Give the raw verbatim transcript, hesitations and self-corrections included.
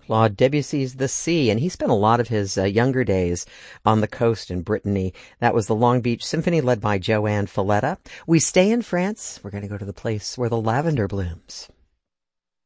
Claude Debussy's The Sea, and he spent a lot of his uh, younger days on the coast in Brittany. That was the Long Beach Symphony led by Joanne Falletta. We stay in France. We're going to go to the place where the lavender blooms.